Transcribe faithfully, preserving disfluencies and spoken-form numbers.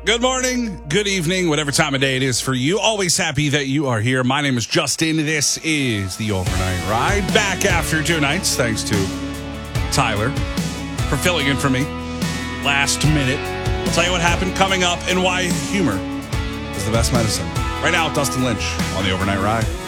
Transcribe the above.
Good morning, good evening, whatever time of day it is for you. Always happy that you are here. My name is Justin. This is the Overnight Ride. Back after two nights, thanks to Tyler for filling in for me last minute. I'll tell you what happened coming up and why humor is the best medicine. Right now, Dustin Lynch on the Overnight Ride.